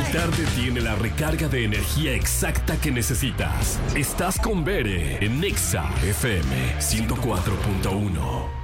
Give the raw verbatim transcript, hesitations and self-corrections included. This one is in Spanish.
tarde tiene la recarga de energía exacta que necesitas. Estás con Bere en Nexa F M ciento cuatro punto uno.